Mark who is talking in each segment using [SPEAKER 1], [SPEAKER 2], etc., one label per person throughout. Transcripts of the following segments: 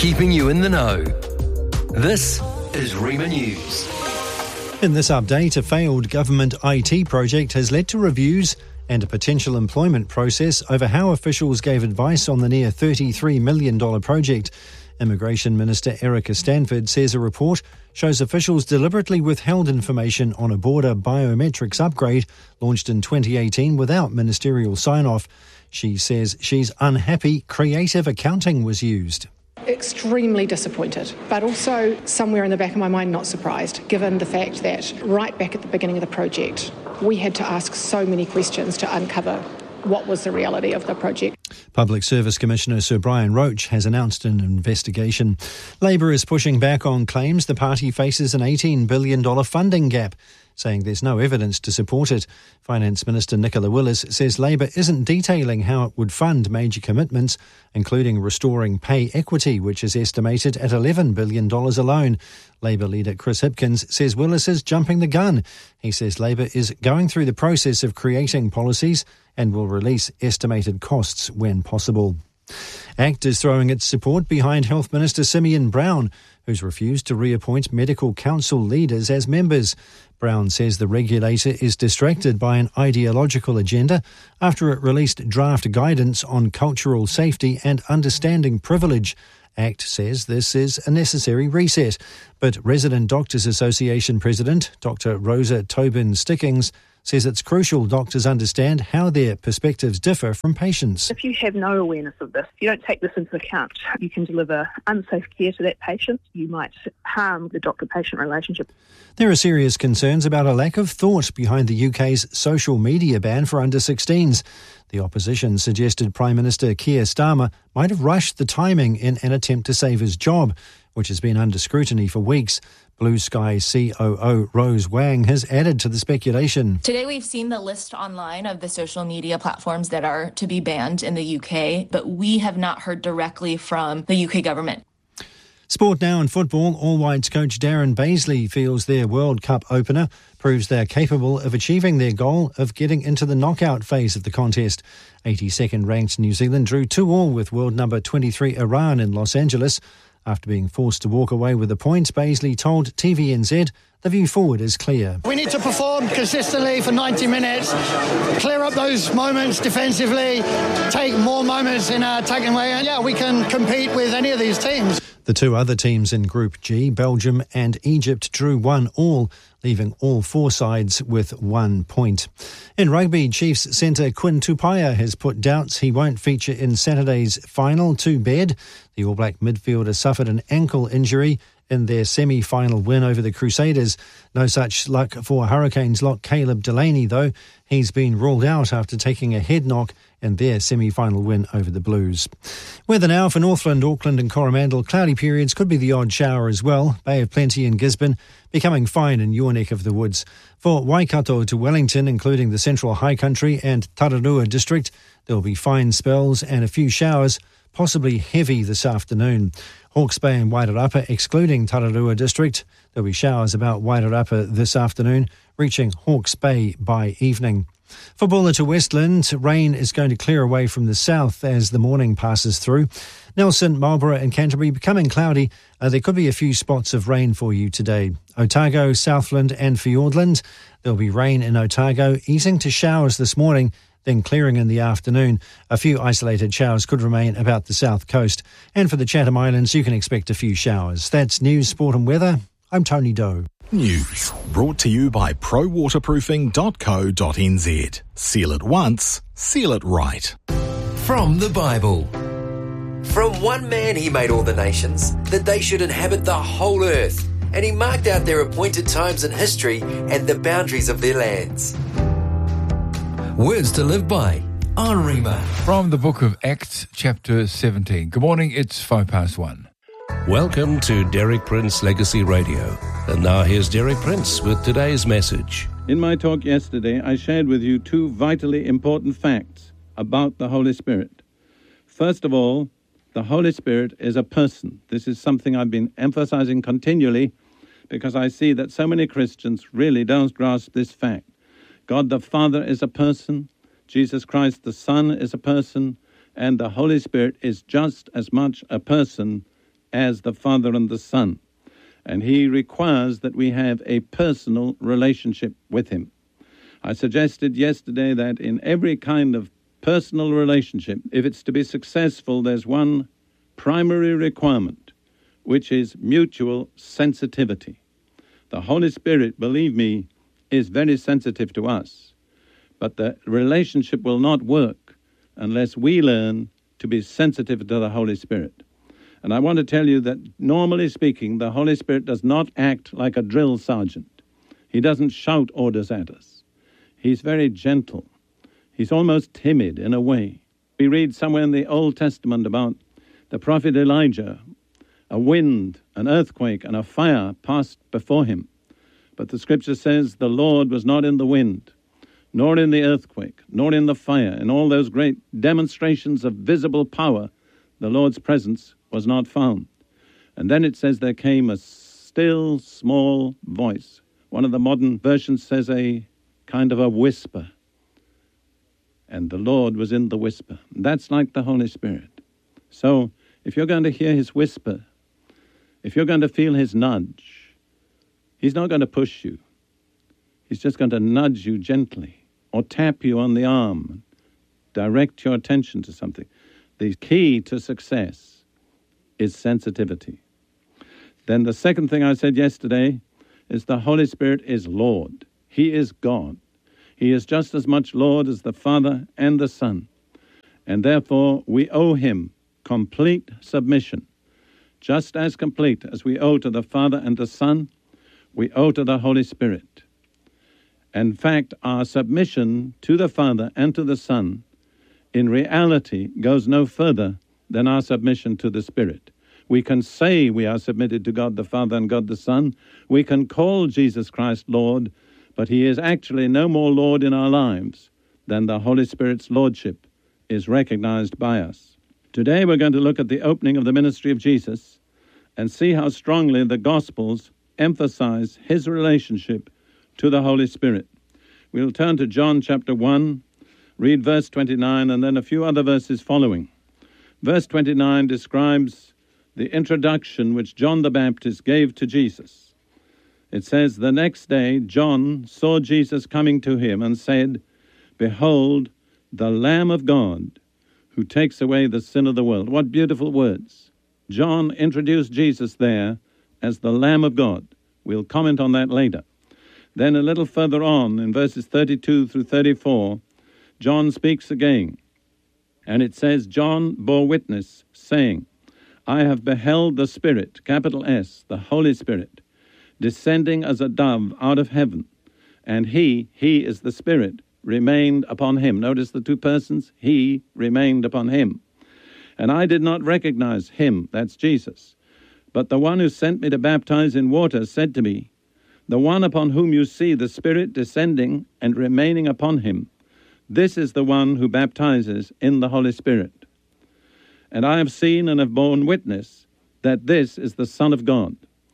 [SPEAKER 1] keeping you in the know. This is Rima News.
[SPEAKER 2] In this update, a failed government IT project has led to reviews and a potential employment process over how officials gave advice on the near $33 million project. Immigration Minister Erica Stanford says a report shows officials deliberately withheld information on a border biometrics upgrade launched in 2018 without ministerial sign-off. She says she's unhappy creative accounting was used.
[SPEAKER 3] Extremely disappointed, but also somewhere in the back of my mind not surprised, given the fact that right back at the beginning of the project, we had to ask so many questions to uncover what was the reality of the project.
[SPEAKER 2] Public Service Commissioner Sir Brian Roach has announced an investigation. Labor is pushing back on claims the party faces an $18 billion funding gap, saying there's no evidence to support it. Finance Minister Nicola Willis says Labor isn't detailing how it would fund major commitments, including restoring pay equity, which is estimated at $11 billion alone. Labor leader Chris Hipkins says Willis is jumping the gun. He says Labor is going through the process of creating policies and will release estimated costs when possible. ACT is throwing its support behind Health Minister Simeon Brown, who's refused to reappoint medical council leaders as members. Brown says the regulator is distracted by an ideological agenda after it released draft guidance on cultural safety and understanding privilege. ACT says this is a necessary reset, but Resident Doctors Association President Dr. Rosa Tobin-Stickings says it's crucial doctors understand how their perspectives differ from patients.
[SPEAKER 4] If you have no awareness of this, if you don't take this into account, you can deliver unsafe care to that patient. You might harm the doctor-patient relationship.
[SPEAKER 2] There are serious concerns about a lack of thought behind the UK's social media ban for under-16s. The opposition suggested Prime Minister Keir Starmer might have rushed the timing in an attempt to save his job, which has been under scrutiny for weeks. Blue Sky COO Rose Wang has added to the speculation.
[SPEAKER 5] Today we've seen the list online of the social media platforms that are to be banned in the UK, but we have not heard directly from the UK government.
[SPEAKER 2] Sport now in football. All Whites coach Darren Baisley feels their World Cup opener proves they're capable of achieving their goal of getting into the knockout phase of the contest. 82nd ranked New Zealand drew 2-2 with world number 23 Iran in Los Angeles. After being forced to walk away with a point, Baisley told TVNZ the view forward is clear.
[SPEAKER 6] We need to perform consistently for 90 minutes, clear up those moments defensively, take more moments in our attacking way, and we can compete with any of these teams.
[SPEAKER 2] The two other teams in Group G, Belgium and Egypt, drew 1-1, leaving all four sides with 1 point. In rugby, Chiefs centre Quinn Tupaia has put doubts he won't feature in Saturday's final to bed. The All Black midfielder suffered an ankle injury in their semi-final win over the Crusaders. No such luck for Hurricanes lock Caleb Delaney, though. He's been ruled out after taking a head knock in their semi-final win over the Blues. Weather now for Northland, Auckland and Coromandel. Cloudy periods, could be the odd shower as well. Bay of Plenty in Gisborne, becoming fine in your neck of the woods. For Waikato to Wellington, including the Central High Country and Tararua District, there will be fine spells and a few showers, possibly heavy this afternoon. Hawke's Bay and Wairarapa, excluding Tararua District, there will be showers about Wairarapa this afternoon, reaching Hawke's Bay by evening. For Bulla to Westland, rain is going to clear away from the south as the morning passes through. Nelson, Marlborough and Canterbury becoming cloudy. There could be a few spots of rain for you today. Otago, Southland and Fiordland, there will be rain in Otago, easing to showers this morning, then clearing in the afternoon. A few isolated showers could remain about the south coast. And for the Chatham Islands, you can expect a few showers. That's news, sport and weather. I'm Tony Doe.
[SPEAKER 7] News brought to you by prowaterproofing.co.nz. Seal it once, seal it right.
[SPEAKER 1] From the Bible. From one man he made all the nations, that they should inhabit the whole earth, and he marked out their appointed times in history and the boundaries of their lands. Words to live by on Rima.
[SPEAKER 8] From the book of Acts, chapter 17. Good morning, it's 1:05.
[SPEAKER 9] Welcome to Derek Prince Legacy Radio. And now here's Derek Prince with today's message.
[SPEAKER 10] In my talk yesterday, I shared with you two vitally important facts about the Holy Spirit. First of all, the Holy Spirit is a person. This is something I've been emphasizing continually because I see that so many Christians really don't grasp this fact. God the Father is a person, Jesus Christ the Son is a person, and the Holy Spirit is just as much a person as the Father and the Son. And he requires that we have a personal relationship with him. I suggested yesterday that in every kind of personal relationship, if it's to be successful, there's one primary requirement, which is mutual sensitivity. The Holy Spirit, believe me, is very sensitive to us, but the relationship will not work unless we learn to be sensitive to the Holy Spirit. And I want to tell you that, normally speaking, the Holy Spirit does not act like a drill sergeant. He doesn't shout orders at us. He's very gentle. He's almost timid in a way. We read somewhere in the Old Testament about the prophet Elijah. A wind, an earthquake, and a fire passed before him. But the scripture says the Lord was not in the wind, nor in the earthquake, nor in the fire. In all those great demonstrations of visible power, the Lord's presence was not found. And then it says there came a still, small voice. One of the modern versions says a kind of a whisper. And the Lord was in the whisper. That's like the Holy Spirit. So if you're going to hear his whisper, if you're going to feel his nudge, he's not going to push you. He's just going to nudge you gently or tap you on the arm, direct your attention to something. The key to success is sensitivity. Then the second thing I said yesterday is the Holy Spirit is Lord. He is God. He is just as much Lord as the Father and the Son. And therefore we owe him complete submission. Just as complete as we owe to the Father and the Son, we owe to the Holy Spirit. In fact, our submission to the Father and to the Son in reality goes no further than our submission to the Spirit. We can say we are submitted to God the Father and God the Son. We can call Jesus Christ Lord, but he is actually no more Lord in our lives than the Holy Spirit's Lordship is recognized by us. Today we're going to look at the opening of the ministry of Jesus and see how strongly the Gospels emphasize his relationship to the Holy Spirit. We'll turn to John chapter 1, read verse 29, and then a few other verses following. Verse 29 describes the introduction which John the Baptist gave to Jesus. It says, "The next day John saw Jesus coming to him and said, 'Behold, the Lamb of God, who takes away the sin of the world.'" What beautiful words. John introduced Jesus there as the Lamb of God. We'll comment on that later. Then a little further on, in verses 32 through 34, John speaks again. And it says, "John bore witness, saying, I have beheld the Spirit," capital S, the Holy Spirit, "descending as a dove out of heaven. And he is the Spirit, remained upon him." Notice the two persons. He remained upon him. "And I did not recognize him," that's Jesus. "But the one who sent me to baptize in water said to me, 'The one upon whom you see the Spirit descending and remaining upon him, this is the one who baptizes in the Holy Spirit. And I have seen and have borne witness that this is the Son of God.'"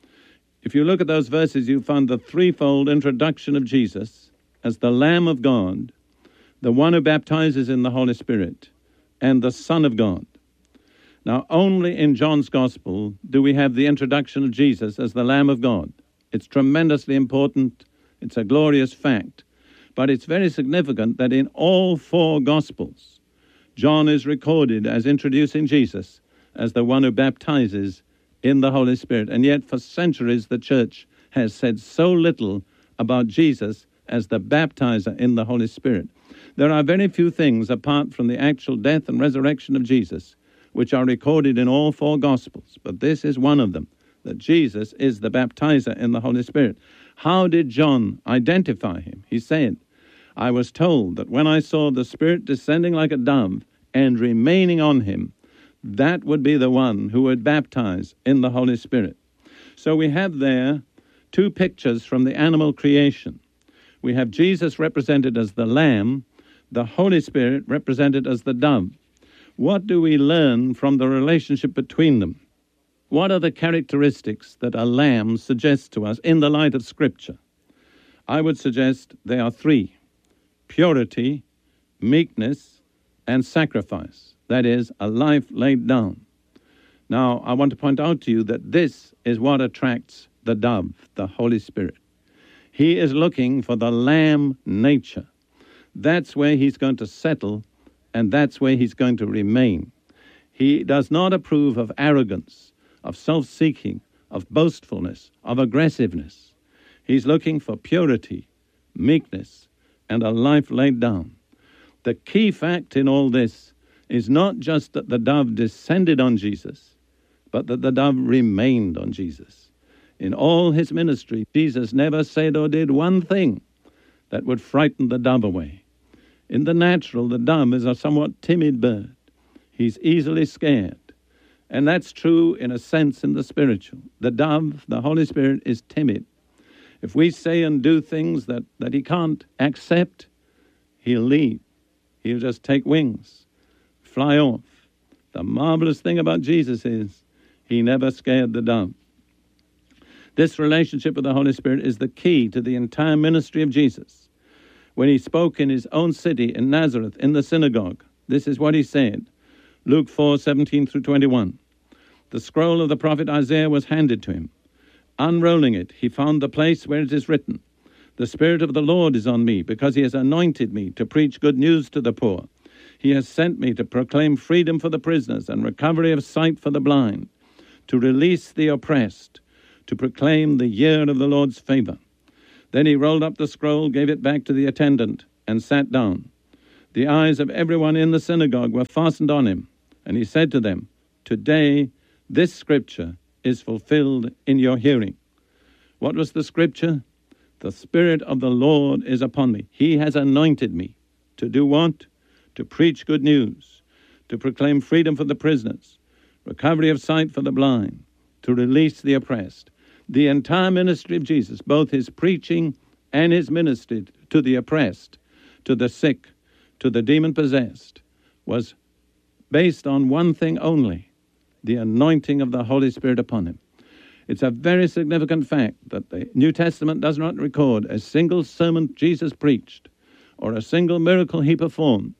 [SPEAKER 10] If you look at those verses, you find the threefold introduction of Jesus as the Lamb of God, the one who baptizes in the Holy Spirit, and the Son of God. Now, only in John's Gospel do we have the introduction of Jesus as the Lamb of God. It's tremendously important. It's a glorious fact. But it's very significant that in all four Gospels, John is recorded as introducing Jesus as the one who baptizes in the Holy Spirit. And yet for centuries the church has said so little about Jesus as the baptizer in the Holy Spirit. There are very few things apart from the actual death and resurrection of Jesus which are recorded in all four Gospels. But this is one of them, that Jesus is the baptizer in the Holy Spirit. How did John identify him? He said, "I was told that when I saw the Spirit descending like a dove and remaining on him, that would be the one who would baptize in the Holy Spirit." So we have there two pictures from the animal creation. We have Jesus represented as the lamb, the Holy Spirit represented as the dove. What do we learn from the relationship between them? What are the characteristics that a lamb suggests to us in the light of Scripture? I would suggest there are three: purity, meekness, and sacrifice. That is, a life laid down. Now, I want to point out to you that this is what attracts the dove, the Holy Spirit. He is looking for the lamb nature. That's where he's going to settle, and that's where he's going to remain. He does not approve of arrogance, of self-seeking, of boastfulness, of aggressiveness. He's looking for purity, meekness, and a life laid down. The key fact in all this is not just that the dove descended on Jesus, but that the dove remained on Jesus. In all his ministry, Jesus never said or did one thing that would frighten the dove away. In the natural, the dove is a somewhat timid bird. He's easily scared. And that's true in a sense in the spiritual. The dove, the Holy Spirit, is timid. If we say and do things that he can't accept, he'll leave. He'll just take wings, fly off. The marvelous thing about Jesus is he never scared the dove. This relationship with the Holy Spirit is the key to the entire ministry of Jesus. When he spoke in his own city, in Nazareth, in the synagogue, this is what he said. Luke 4:17 through 21. The scroll of the prophet Isaiah was handed to him. Unrolling it, he found the place where it is written, "The Spirit of the Lord is on me, because he has anointed me to preach good news to the poor. He has sent me to proclaim freedom for the prisoners and recovery of sight for the blind, to release the oppressed, to proclaim the year of the Lord's favor." Then he rolled up the scroll, gave it back to the attendant, and sat down. The eyes of everyone in the synagogue were fastened on him, and he said to them, "Today this scripture is fulfilled in your hearing." What was the scripture? The Spirit of the Lord is upon me. He has anointed me to do what? To preach good news, to proclaim freedom for the prisoners, recovery of sight for the blind, to release the oppressed. The entire ministry of Jesus, both his preaching and his ministry to the oppressed, to the sick, to the demon-possessed, was based on one thing only, the anointing of the Holy Spirit upon him. It's a very significant fact that the New Testament does not record a single sermon Jesus preached or a single miracle he performed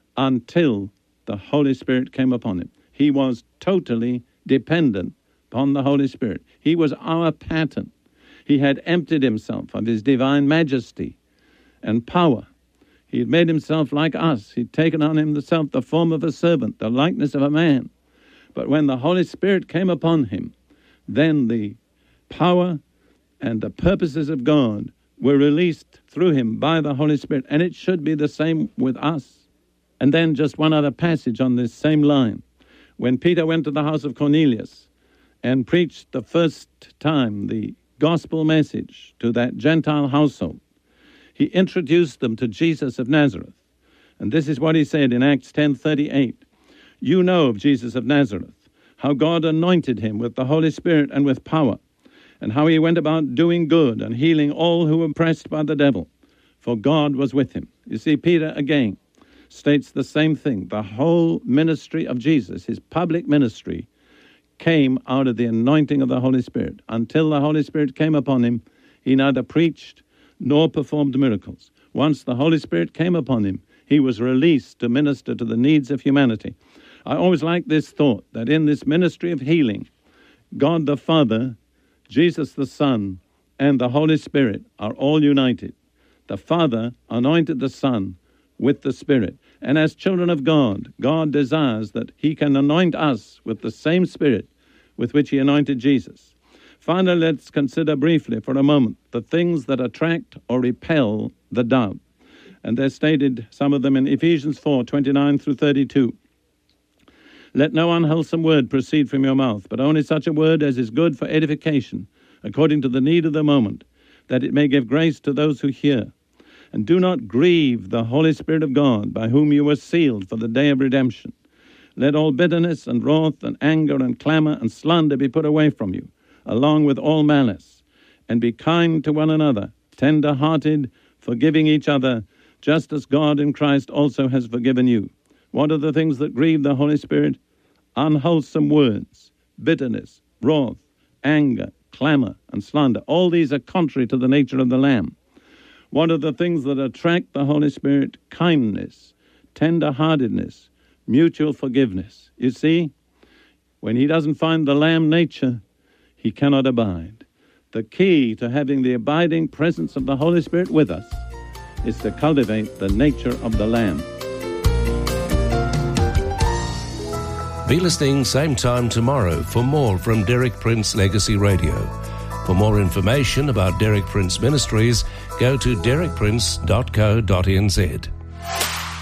[SPEAKER 10] until the Holy Spirit came upon him. He was totally dependent upon the Holy Spirit. He was our pattern. He had emptied himself of his divine majesty and power. He had made himself like us. He'd taken on himself the form of a servant, the likeness of a man. But when the Holy Spirit came upon him, then the power and the purposes of God were released through him by the Holy Spirit. And it should be the same with us. And then just one other passage on this same line. When Peter went to the house of Cornelius and preached the first time the gospel message to that Gentile household, he introduced them to Jesus of Nazareth. And this is what he said in Acts 10:38. "You know of Jesus of Nazareth, how God anointed him with the Holy Spirit and with power, and how he went about doing good and healing all who were oppressed by the devil, for God was with him." You see, Peter again states the same thing. The whole ministry of Jesus, his public ministry, came out of the anointing of the Holy Spirit. Until the Holy Spirit came upon him, he neither preached nor performed miracles. Once the Holy Spirit came upon him, he was released to minister to the needs of humanity. I always like this thought, that in this ministry of healing, God the Father, Jesus the Son, and the Holy Spirit are all united. The Father anointed the Son with the Spirit. And as children of God, God desires that he can anoint us with the same Spirit with which he anointed Jesus. Finally, let's consider briefly for a moment the things that attract or repel the dove. And they're stated, some of them, in Ephesians 4:29 through 32. "Let no unwholesome word proceed from your mouth, but only such a word as is good for edification, according to the need of the moment, that it may give grace to those who hear. And do not grieve the Holy Spirit of God, by whom you were sealed for the day of redemption. Let all bitterness and wrath and anger and clamor and slander be put away from you, along with all malice. And be kind to one another, tender-hearted, forgiving each other, just as God in Christ also has forgiven you." What are the things that grieve the Holy Spirit? Unwholesome words, bitterness, wrath, anger, clamor, and slander. All these are contrary to the nature of the Lamb. What are the things that attract the Holy Spirit? Kindness, tender-heartedness, mutual forgiveness. You see, When he doesn't find the Lamb nature, he cannot abide. The key to having the abiding presence of the Holy Spirit with us is to cultivate the nature of the Lamb.
[SPEAKER 9] Be listening same time tomorrow for more from Derek Prince Legacy Radio. For more information about Derek Prince Ministries, go to derekprince.co.nz.